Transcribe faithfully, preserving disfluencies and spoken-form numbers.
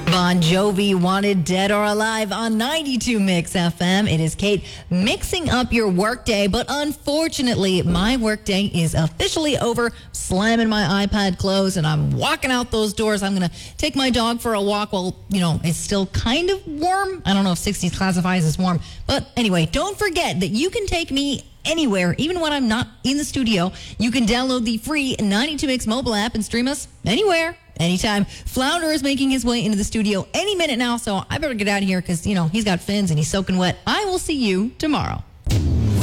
Bon Jovi, Wanted Dead or Alive on ninety-two Mix F M. It is Kate mixing up your workday, but unfortunately, my workday is officially over. Slamming my iPad closed, and I'm walking out those doors. I'm going to take my dog for a walk while, you know, it's still kind of warm. I don't know if sixties classifies as warm. But anyway, don't forget that you can take me anywhere, even when I'm not in the studio. You can download the free ninety-two Mix mobile app and stream us anywhere, anytime. Flounder is making his way into the studio any minute now, so I better get out of here because, you know, he's got fins and he's soaking wet. I will see you tomorrow.